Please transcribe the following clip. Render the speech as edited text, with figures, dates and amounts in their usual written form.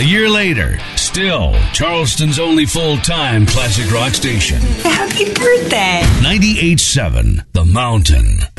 year later, still Charleston's only full-time classic rock station. Happy birthday. 98.7 The Mountain.